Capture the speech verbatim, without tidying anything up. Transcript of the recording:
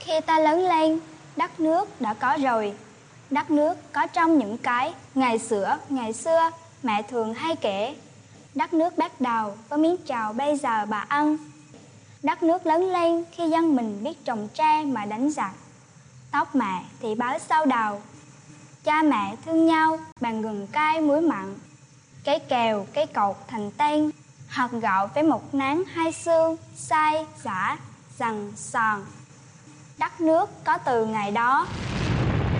Khi ta lớn lên, đất nước đã có rồi. Đất nước có trong những cái ngày xưa, ngày xưa mẹ thường hay kể. Đất nước bắt đầu với miếng trầu bây giờ bà ăn. Đất nước lớn lên khi dân mình biết trồng tre mà đánh giặc. Tóc mẹ thì bái sau đầu. Cha mẹ thương nhau bằng gừng cay muối mặn. Cái kèo, cái cột thành tên. Hạt gạo với một nắng hai xương, xay, giã, dằn, sòn. Đất nước có từ ngày đó